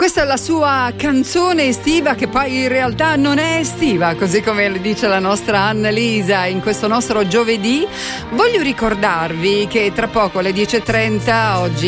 Questa è la sua canzone estiva, che poi in realtà non è estiva, così come le dice la nostra Annalisa in questo nostro giovedì. Voglio ricordarvi che tra poco alle 10:30 oggi